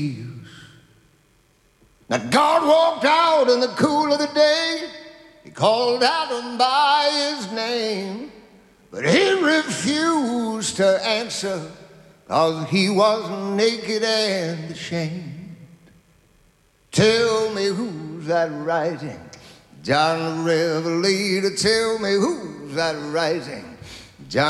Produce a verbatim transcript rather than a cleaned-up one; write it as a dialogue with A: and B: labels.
A: That God walked out in the cool of the day. He called Adam by his name, but he refused to answer, 'cause he was naked and ashamed. Tell me who's that rising? John the Revelator, tell me who's that rising?